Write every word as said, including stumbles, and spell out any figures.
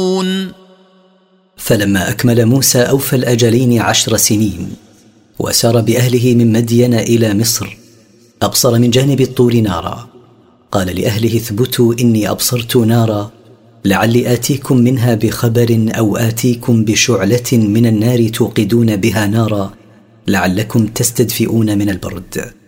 فلما أكمل موسى أوفى الأجلين عشر سنين وسار بأهله من مدين إلى مصر، أبصر من جانب الطور نارا، قال لأهله اثبتوا إني أبصرت نارا لعلي آتيكم منها بخبر أو آتيكم بشعلة من النار توقدون بها نارا لعلكم تستدفئون من البرد.